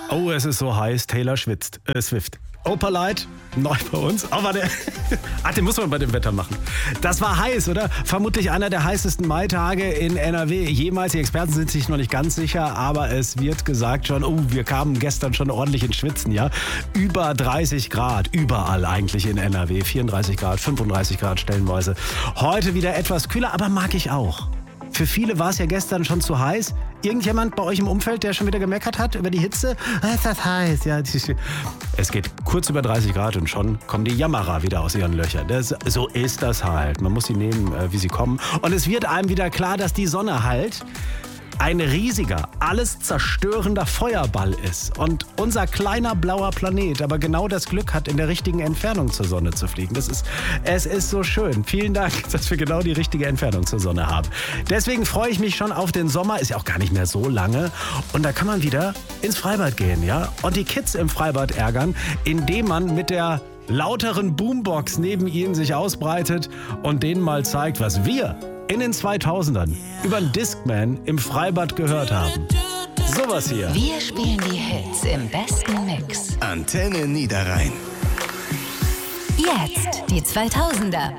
Oh, es ist so heiß. Taylor Swift. Opalite, neu bei uns. Aber den muss man bei dem Wetter machen. Das war heiß, oder? Vermutlich einer der heißesten Maitage in NRW jemals. Die Experten sind sich noch nicht ganz sicher, aber es wird gesagt schon, wir kamen gestern schon ordentlich ins Schwitzen, ja? Über 30 Grad, überall eigentlich in NRW. 34 Grad, 35 Grad stellenweise. Heute wieder etwas kühler, aber mag ich auch. Für viele war es ja gestern schon zu heiß. Irgendjemand bei euch im Umfeld, der schon wieder gemeckert hat über die Hitze? Ist das heiß? Ja, es geht kurz über 30 Grad und schon kommen die Jammerer wieder aus ihren Löchern. So ist das halt. Man muss sie nehmen, wie sie kommen. Und es wird einem wieder klar, dass die Sonne halt ein riesiger, alles zerstörender Feuerball ist und unser kleiner blauer Planet aber genau das Glück hat, in der richtigen Entfernung zur Sonne zu fliegen. Es ist so schön. Vielen Dank, dass wir genau die richtige Entfernung zur Sonne haben. Deswegen freue ich mich schon auf den Sommer. Ist ja auch gar nicht mehr so lange. Und da kann man wieder ins Freibad gehen, ja? Und die Kids im Freibad ärgern, indem man mit der lauteren Boombox neben ihnen sich ausbreitet und denen mal zeigt, was wir in den 2000ern über den Discman im Freibad gehört haben. Sowas hier. Wir spielen die Hits im besten Mix. Antenne Niederrhein. Jetzt die 2000er.